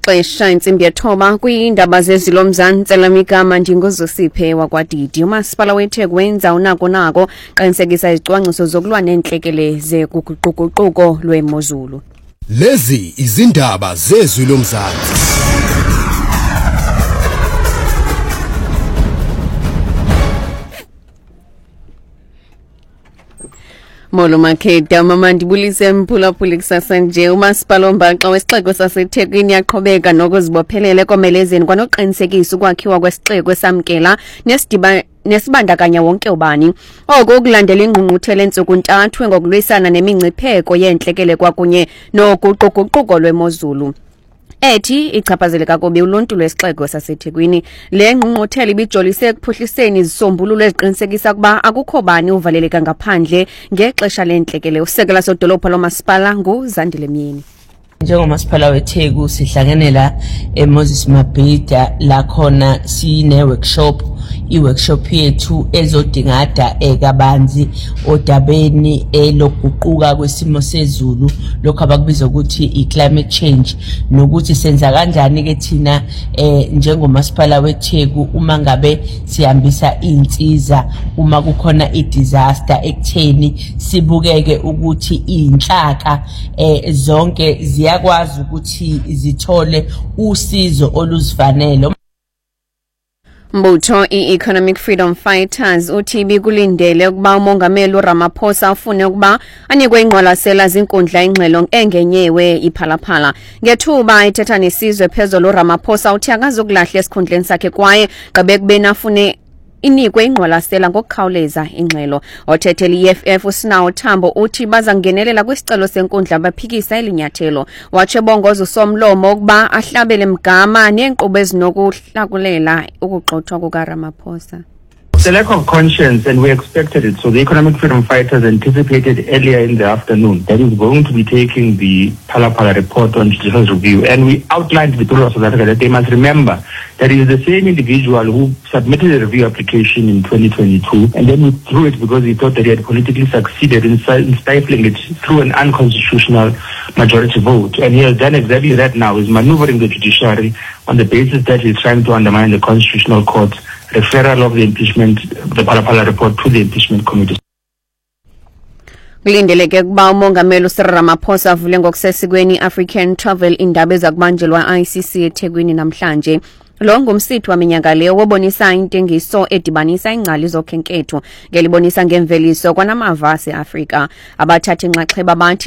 Xesha intsimbi yethoba kwiindaba zezilomzantsi lamigama ndingozosiphe wakwadidi. Umasipala weTheku wenza unako qinisekisa izicwangciso zokulwa neentlekele zeguquguquko lwemozulu. Lezi izindaba zezwi lomzantsi. Molo Makheda mama ndibulise mphulaphuli kusasa nje. Umasipala ombaxa wesixeko saseThekwini yaqhubeka nokuzibophelela ekomelezeni kwanokuqinisekisa ukwakhiwa kwesixeko esamkela nesibandakanya wonke ubani. Oku kulandela ingqungquthela entsuku ntathu ngokulwisana nemingcipheko yeentlekele kwakunye noguquguquko lwemozulu ethi ichaphazeleka kubi uluntu lwesixeko saseThekwini. Le ngqungquthela ibijolise ekuphuhliseni izisombululo eziqinisekisa ukuba akukho bani uvaleleka ngaphandle ngexesha leentlekele. Usekela sodolopha lomasipala nguZandile Myeni. Njengomasipala weTheku sihlangene la eMoses Mabhida la khona sine workshop yethu ezodingada ekabanzi odabeni lokuguquka kwesimo sezulu lokho abakubiza ukuthi i-climate change nokuthi senza kanjani ke thina njengomasipala weTheku uma ngabe sihambisa insiza uma kukhona i-disaster ekutheni sibukeke ukuthi inhlaka zonke ziyakwazi ukuthi zithole usizo oluzifanele. Mbutho i-Economic Freedom Fighters uthi bikulindele ukuba umongameli uRamaphosa ufune ukuba anikwe ingqwalasela zinkundla ingxelo engenyewe iphalaphala. Ngethuba ithetha nesizwe phezulu uRamaphosa uthi akazokulahla esikhundleni sakhe kwaye gqibekubeni afune inikwe ingqwalasela ngokukhawuleza ingxelo. Othethela i-EFF uSinawo Thambo uthi baza kungenelela kwisicelo senkundla baphikisa elinyathelo. Watsho bongoza usomlomo ukuba ahlabele mgama neenkqubo ezinokuhlakulela ukugxothwa kukaRamaphosa. The lack of conscience, and we expected it. So the Economic Freedom Fighters anticipated earlier in the afternoon that is going to be taking the Phala report on judicial review. And we outlined to the people of South Africa that they must remember that it is the same individual who submitted a review application in 2022 and then withdrew it because he thought that he had politically succeeded in stifling it through an unconstitutional majority vote. And he has done exactly that now, is maneuvering the judiciary on the basis that he's trying to undermine the Constitutional Court's referral of the impeachment, the Phala report to the impeachment committee. Kulindeleke ukuba umongameli uCyril Ramaphosa avule ngokusesikweni African Travel indaba ezakubanjelwa ICC eThekwini namhlanje. Lo ngumsitho waminyaka leyo wobonisa intengiso edibanisa ingcali zokhenketho ngelibonisa ngemveliso kwanamava ase-Afrika. Abathatha inxaxheba bathi